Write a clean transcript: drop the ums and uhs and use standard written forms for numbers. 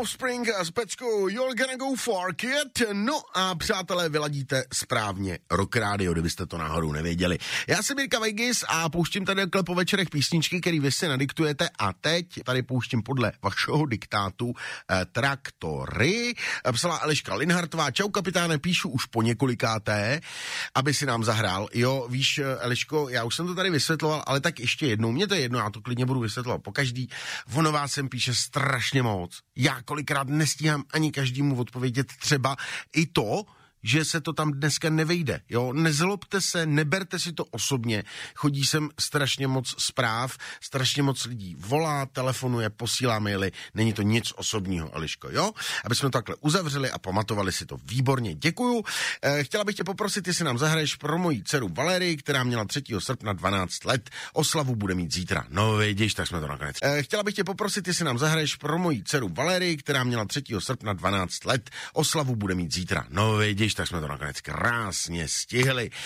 Offspring s peckou You're Gonna Go For Kid. No a přátelé, vyladíte správně Rock Radio, kdybyste to náhodou nevěděli. Já jsem Jirka Vegas a pouštím tady po večerech písničky, který vy si nadiktujete, a teď tady pouštím podle vašeho diktátu Traktory. Psala Eliška Linhartová: čau kapitáne, píšu už po několikáté, aby si nám zahrál. Jo, víš, Eliško, já už jsem to tady vysvětloval, ale tak ještě jednou, mně to je jedno, já to klidně budu vysvětlovat po každý. Ono vás sem píše strašně moc. Já kolikrát nestíhám ani každému odpovědět, třeba i to, že se to tam dneska nevejde, jo, nezlobte se, neberte si to osobně, chodí sem strašně moc zpráv, strašně moc lidí volá, telefonuje, posílá maily, není to nic osobního, Eliško, jo, aby jsme to takhle uzavřeli a pamatovali si to, výborně, děkuju. Chtěla bych tě poprosit, jestli nám zahraješ pro moji dceru Valerii, která měla 3. srpna 12 let, oslavu bude mít zítra, no vidíš, tak jsme to nakonec. Chtěla bych tě poprosit, jestli nám zahraješ pro moji dceru Valerii, která měla 3. srpna 12 let, oslavu bude mít zítra, no vidíš, tak jsme to nakonec krásně stihli.